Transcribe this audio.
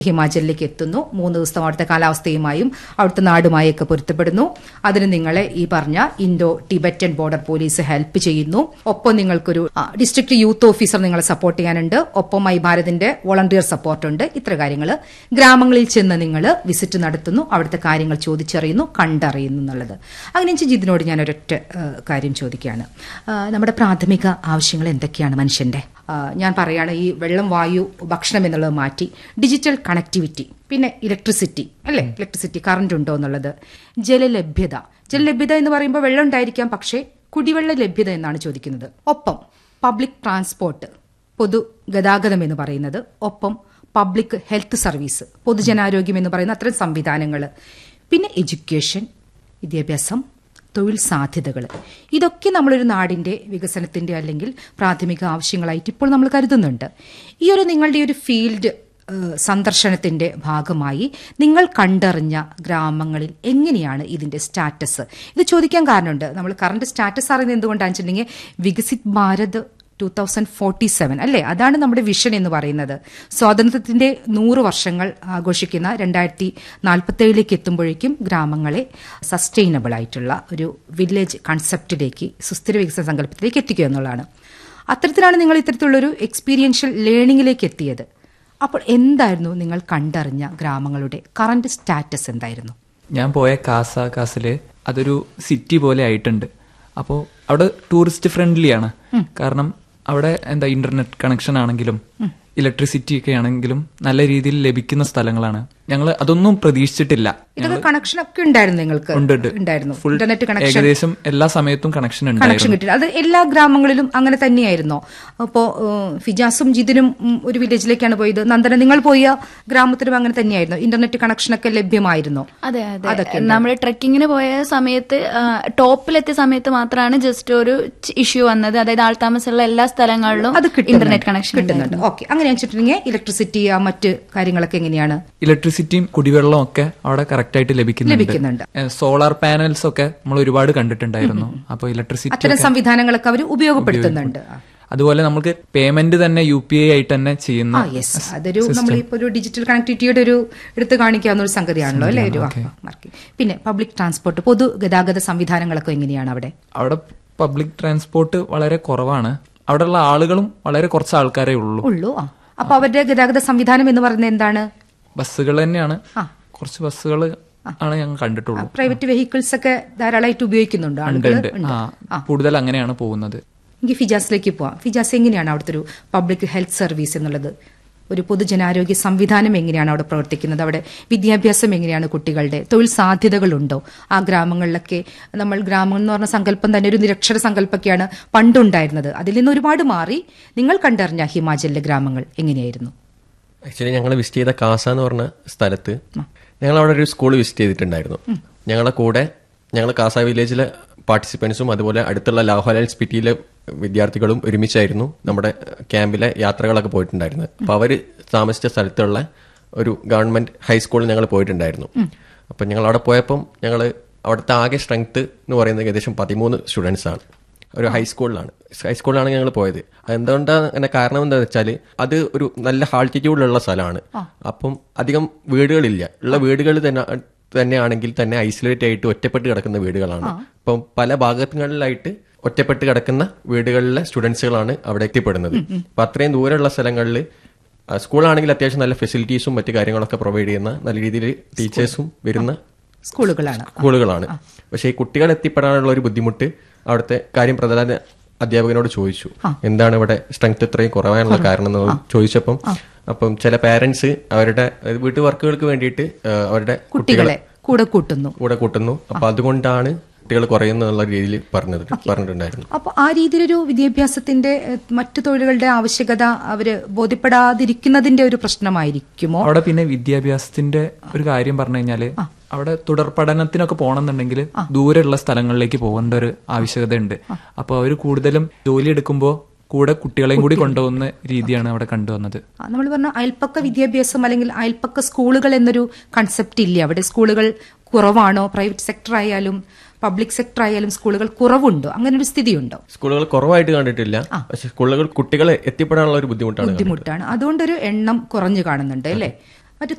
ഹിമാചലിലേക്ക് എത്തുന്നു. 3 ദിവസത്തെ അവിടുത്തെ കാലാവസ്ഥയുമായും അവിടുത്തെ നാടുമായൊക്കെ പൊരുത്തപ്പെടുന്നു. അതിന് നിങ്ങളെ ഈ പറഞ്ഞ Indo Tibetan border police help ചെയ്യുന്നു. ഒപ്പം നിങ്ങൾക്കൊരു ഡിസ്ട്രിക്ട് യൂത്ത് ഓഫീസർ നിങ്ങളെ സപ്പോർട്ട് ചെയ്യാനുണ്ട്. ഒപ്പം മൈ ഭാരതിന്റെ വോളണ്ടിയർ സപ്പോർട്ട് ഉണ്ട്. ഇത്ര കാര്യങ്ങൾ. ഗ്രാമങ്ങളിൽ ചെന്ന് നിങ്ങൾ വിസിറ്റ് നടത്തുന്നു, അവിടുത്തെ കാര്യങ്ങൾ ചോദിച്ചറിയുന്നു, കണ്ടറിയുന്നു എന്നുള്ളത്. അങ്ങനെ ജിതിനോട് ഞാൻ ഒരൊറ്റ കാര്യം ചോദിക്കുകയാണ്. നമ്മുടെ പ്രാഥമിക ആവശ്യങ്ങൾ എന്തൊക്കെയാണ് മനുഷ്യന്റെ? ഞാൻ പറയുകയാണ്, ഈ വെള്ളം, വായു, ഭക്ഷണം എന്നുള്ളത് മാറ്റി ഡിജിറ്റൽ കണക്ടിവിറ്റി, പിന്നെ ഇലക്ട്രിസിറ്റി അല്ലേ, ഇലക്ട്രിസിറ്റി കറണ്ട് ഉണ്ടോ എന്നുള്ളത്, ജലലഭ്യത എന്ന് പറയുമ്പോൾ വെള്ളം ഉണ്ടായിരിക്കാം, പക്ഷേ കുടിവെള്ള ലഭ്യത എന്നാണ് ചോദിക്കുന്നത്. ഒപ്പം പബ്ലിക് ട്രാൻസ്പോർട്ട്, പൊതുഗതാഗതം എന്ന് പറയുന്നത്, ഒപ്പം പബ്ലിക് ഹെൽത്ത് സർവീസ്, പൊതുജനാരോഗ്യം എന്ന് പറയുന്ന അത്തരം സംവിധാനങ്ങൾ, പിന്നെ എഡ്യൂക്കേഷൻ, വിദ്യാഭ്യാസം, തൊഴിൽ സാധ്യതകൾ. ഇതൊക്കെ നമ്മളൊരു നാടിന്റെ വികസനത്തിന്റെ അല്ലെങ്കിൽ പ്രാഥമിക ആവശ്യങ്ങളായിട്ട് ഇപ്പോൾ നമ്മൾ കരുതുന്നുണ്ട്. ഈ ഒരു നിങ്ങളുടെ ഒരു ഫീൽഡ് സന്ദർശനത്തിന്റെ ഭാഗമായി നിങ്ങൾ കണ്ടറിഞ്ഞ ഗ്രാമങ്ങളിൽ എങ്ങനെയാണ് ഇതിന്റെ സ്റ്റാറ്റസ്? ഇത് ചോദിക്കാൻ കാരണമുണ്ട്. നമ്മൾ കറണ്ട് സ്റ്റാറ്റസ് അറിയുന്നത് എന്തുകൊണ്ടാണെന്ന് വെച്ചിട്ടുണ്ടെങ്കിൽ വികസിത് ഭാരത് 2047 അല്ലേ, അതാണ് നമ്മുടെ വിഷൻ എന്ന് പറയുന്നത്. സ്വാതന്ത്ര്യത്തിന്റെ 100 വർഷങ്ങൾ ആഘോഷിക്കുന്ന 2047 എത്തുമ്പോഴേക്കും ഗ്രാമങ്ങളെ സസ്റ്റൈനബിൾ ആയിട്ടുള്ള ഒരു വില്ലേജ് കൺസെപ്റ്റിലേക്ക്, സുസ്ഥിര വികസന സങ്കല്പത്തിലേക്ക് എത്തിക്കുക എന്നുള്ളതാണ്. അത്തരത്തിലാണ് നിങ്ങൾ ഇത്തരത്തിലുള്ളൊരു എക്സ്പീരിയൻഷ്യൽ ലേണിംഗിലേക്ക് എത്തിയത്. അപ്പോൾ എന്തായിരുന്നു നിങ്ങൾ കണ്ടറിഞ്ഞ ഗ്രാമങ്ങളുടെ കറന്റ് സ്റ്റാറ്റസ് എന്തായിരുന്നു? ഞാൻ പോയ കാസില് അതൊരു സിറ്റി പോലെ ആയിട്ടുണ്ട്. അപ്പോൾ അവിടെ ടൂറിസ്റ്റ് ഫ്രണ്ട്ലി ആണ്. കാരണം അവിടെ ഇന്റർനെറ്റ് കണക്ഷൻ ആണെങ്കിലും ഇലക്ട്രിസിറ്റി ഒക്കെ ആണെങ്കിലും നല്ല രീതിയിൽ ലഭിക്കുന്ന സ്ഥലങ്ങളാണ്. ഞങ്ങൾ അതൊന്നും പ്രതീക്ഷിച്ചിട്ടില്ല. കണക്ഷൻ ഒക്കെ ഉണ്ടായിരുന്നു നിങ്ങൾക്ക്? ഉണ്ടായിരുന്നു. ഇന്റർനെറ്റ് കണക്ഷൻ ഏകദേശം എല്ലാ സമയത്തും കണക്ഷൻ ഉണ്ടായിരുന്നു. അത് എല്ലാ ഗ്രാമങ്ങളിലും അങ്ങനെ തന്നെയായിരുന്നോ? അപ്പോ ഫിജാസും ജിതിനും ഒരു വില്ലേജിലേക്കാണ് പോയത്. നന്ദന, നിങ്ങൾ പോയ ഗ്രാമത്തിലും അങ്ങനെ തന്നെയായിരുന്നു? ഇന്റർനെറ്റ് കണക്ഷൻ ഒക്കെ ലഭ്യമായിരുന്നോ? അതെ അതെ. നമ്മൾ ട്രെക്കിങ്ങിന് പോയ സമയത്ത് ടോപ്പിലെത്തിയ സമയത്ത് മാത്രമാണ് ജസ്റ്റ് ഒരു ഇഷ്യൂ വന്നത്. അതായത് ആൾതാമസമുള്ള എല്ലാ സ്ഥലങ്ങളിലും ഇന്റർനെറ്റ് കണക്ഷൻ കിട്ടുന്നുണ്ട്. ഓക്കെ. അങ്ങനെ വെച്ചിട്ടുണ്ടെങ്കിൽ ഇലക്ട്രിസിറ്റി, മറ്റ് കാര്യങ്ങളൊക്കെ എങ്ങനെയാണ്? ഇലക്ട്രിസിറ്റിയും കുടിവെള്ളവും ഒക്കെ അവിടെ കറക്റ്റ് ആയിട്ട് ലഭിക്കുന്നുണ്ട്. സോളാർ പാനൽസ് ഒക്കെ നമ്മൾ ഒരുപാട് കണ്ടിട്ടുണ്ടായിരുന്നു. അപ്പോൾ ഇലക്ട്രിസിറ്റി അത്തരം സംവിധാനങ്ങളൊക്കെ അവർ ഉപയോഗപ്പെടുത്തുന്നുണ്ട്. അതുപോലെ നമുക്ക് പേയ്മെന്റ് തന്നെ UPI ആയിട്ട് തന്നെ ചെയ്യുന്ന, അതൊരു നമ്മളിപ്പോ ഒരു ഡിജിറ്റൽ കണക്ടിവിറ്റിയുടെ ഒരു എടുത്ത് കാണിക്കാവുന്ന ഒരു സംഗതിയാണല്ലോ അല്ലേ ഒരു മാർക്കറ്റ്. പിന്നെ പബ്ലിക് ട്രാൻസ്പോർട്ട്, പൊതുഗതാഗത സംവിധാനങ്ങളൊക്കെ എങ്ങനെയാണ് അവിടെ? അവിടെ പബ്ലിക് ട്രാൻസ്പോർട്ട് വളരെ കുറവാണ്. അവിടെയുള്ള ആളുകളും വളരെ കുറച്ച് ആൾക്കാരേ ഉള്ളൂ. അപ്പൊ അവരുടെ ഗതാഗത സംവിധാനം എന്ന് പറയുന്നത് എന്താണ്? ബസ്സുകൾ തന്നെയാണ്. കുറച്ച് ബസ്സുകൾ ആണ് ഞങ്ങൾ കണ്ടിട്ടുള്ളൂ. പ്രൈവറ്റ് വെഹിക്കിൾസ് ഒക്കെ ധാരാളമായിട്ട് ഉപയോഗിക്കുന്നുണ്ട്. കൂടുതൽ അങ്ങനെയാണ് പോകുന്നത്. എനിക്ക് ഫിജാസിലേക്ക് പോവാം. ഫിജാസ്, എങ്ങനെയാണ് അവിടുത്തെ ഒരു പബ്ലിക് ഹെൽത്ത് സർവീസ് എന്നുള്ളത്? ഒരു പൊതുജനാരോഗ്യ സംവിധാനം എങ്ങനെയാണ് അവിടെ പ്രവർത്തിക്കുന്നത്? അവിടെ വിദ്യാഭ്യാസം എങ്ങനെയാണ് കുട്ടികളുടെ? തൊഴിൽ സാധ്യതകളുണ്ടോ ആ ഗ്രാമങ്ങളിലൊക്കെ? നമ്മൾ ഗ്രാമം എന്ന് പറഞ്ഞ സങ്കല്പം തന്നെ ഒരു നിരക്ഷര സങ്കല്പമൊക്കെയാണ് പണ്ടുണ്ടായിരുന്നത്. അതിൽ നിന്ന് ഒരുപാട് മാറി നിങ്ങൾ കണ്ടറിഞ്ഞ ഹിമാചലിലെ ഗ്രാമങ്ങൾ എങ്ങനെയായിരുന്നു? ആക്ച്വലി ഞങ്ങൾ വിസിറ്റ് ചെയ്ത കാസ എന്ന് പറഞ്ഞ സ്ഥലത്ത് ഞങ്ങൾ അവിടെ ഒരു സ്കൂൾ വിസിറ്റ് ചെയ്തിട്ടുണ്ടായിരുന്നു. ഞങ്ങളുടെ കൂടെ ഞങ്ങൾ കാസ വില്ലേജിലെ പാർട്ടിസിപ്പൻസും അതുപോലെ അടുത്തുള്ള ലാഹോൽ സ്പിറ്റിയിലെ വിദ്യാർത്ഥികളും ഒരുമിച്ചായിരുന്നു നമ്മുടെ ക്യാമ്പിലെ യാത്രകളൊക്കെ പോയിട്ടുണ്ടായിരുന്നത്. അപ്പോൾ അവർ താമസിച്ച സ്ഥലത്തുള്ള ഒരു ഗവൺമെന്റ് ഹൈസ്കൂളിൽ ഞങ്ങൾ പോയിട്ടുണ്ടായിരുന്നു. അപ്പം ഞങ്ങൾ അവിടെ പോയപ്പം ഞങ്ങൾ അവിടുത്തെ ആകെ സ്ട്രെങ്ത് എന്ന് പറയുന്നത് ഏകദേശം 13 സ്റ്റുഡൻസ് ആണ്. ഒരു ഹൈസ്കൂളിലാണ് ഞങ്ങൾ പോയത്. എന്തുകൊണ്ടാണ് അങ്ങനെ കാരണം എന്താണെന്ന് വെച്ചാൽ അത് ഒരു നല്ല ആൾട്ടിറ്റ്യൂഡിലുള്ള സ്ഥലമാണ്. അപ്പം അധികം വീടുകളില്ല. ഉള്ള വീടുകൾ തന്നെയാണെങ്കിൽ തന്നെ ഐസൊലേറ്റ് ആയിട്ട് ഒറ്റപ്പെട്ട് കിടക്കുന്ന വീടുകളാണ്. അപ്പം പല ഭാഗങ്ങളിലായിട്ട് ഒറ്റപ്പെട്ട് കിടക്കുന്ന വീടുകളിലെ സ്റ്റുഡൻസുകളാണ് അവിടെ എത്തിപ്പെടുന്നത്. അപ്പൊ അത്രയും ദൂരമുള്ള സ്ഥലങ്ങളിൽ സ്കൂളാണെങ്കിൽ അത്യാവശ്യം നല്ല ഫെസിലിറ്റീസും മറ്റു കാര്യങ്ങളൊക്കെ പ്രൊവൈഡ് ചെയ്യുന്ന നല്ല രീതിയിൽ ടീച്ചേഴ്സും വരുന്ന സ്കൂളുകളാണ്. പക്ഷെ ഈ കുട്ടികൾ എത്തിപ്പെടാനുള്ള ഒരു ബുദ്ധിമുട്ട് അവിടുത്തെ കാര്യം പ്രധാന അധ്യാപകനോട് ചോദിച്ചു. എന്താണ് ഇവിടെ സ്ട്രെങ്ത് ഇത്രയും കുറവാനുള്ള കാരണം എന്ന് ചോദിച്ചപ്പം ചില പാരന്റ്സ് അവരുടെ വീട്ടു വർക്കുകൾക്ക് വേണ്ടിയിട്ട് അവരുടെ കുട്ടികളെ കൂടെ കൂട്ടുന്നു. അപ്പൊ അതുകൊണ്ടാണ് കുട്ടികൾ കുറയുന്നുള്ള രീതിയിൽ പറഞ്ഞിട്ടുണ്ടായിരുന്നു. അപ്പൊ ആ രീതിയിലൊരു വിദ്യാഭ്യാസത്തിന്റെ മറ്റു തൊഴിലുകളുടെ ആവശ്യകത അവര് ബോധ്യപ്പെടാതിരിക്കുന്നതിന്റെ ഒരു പ്രശ്നമായിരിക്കുമോ? അവിടെ പിന്നെ വിദ്യാഭ്യാസത്തിന്റെ ഒരു കാര്യം പറഞ്ഞു കഴിഞ്ഞാല് അവിടെ തുടർ പഠനത്തിനൊക്കെ പോകണമെന്നുണ്ടെങ്കിൽ ദൂരെയുള്ള സ്ഥലങ്ങളിലേക്ക് പോകേണ്ട ഒരു ആവശ്യകത ഉണ്ട്. അപ്പൊ അവര് കൂടുതലും ജോലി എടുക്കുമ്പോൾ കൂടെ കുട്ടികളെയും കൂടി കൊണ്ടുപോകുന്ന രീതിയാണ് അവിടെ കണ്ടുവന്നത്. നമ്മൾ പറഞ്ഞ അയൽപ്പക്ക വിദ്യാഭ്യാസം അല്ലെങ്കിൽ അയൽപ്പക്ക സ്കൂളുകൾ എന്നൊരു കൺസെപ്റ്റ് ഇല്ല അവിടെ. സ്കൂളുകൾ കുറവാണോ? പ്രൈവറ്റ് സെക്ടർ ആയാലും പബ്ലിക് സെക്ടർ ആയാലും സ്കൂളുകൾ കുറവുണ്ടോ? അങ്ങനെ ഒരു സ്ഥിതിയുണ്ടോ? സ്കൂളുകൾ കുറവായിട്ട് കണ്ടിട്ടില്ല. പക്ഷെ സ്കൂളുകൾ കുട്ടികളെ എത്തിപ്പെടാനുള്ള ഒരു ബുദ്ധിമുട്ടാണ്. അതുകൊണ്ടൊരു എണ്ണം കുറഞ്ഞു കാണുന്നുണ്ട് അല്ലേ?